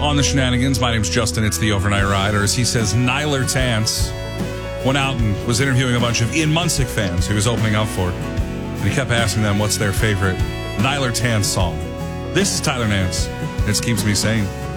on the Shenanigans. My name's Justin. It's the Overnight Rider. As he says, Nyler Tance went out and was interviewing a bunch of Ian Munsick fans he was opening up for. And he kept asking them what's their favorite Nyler Tance song. This is Tyler Nance. It keeps me sane.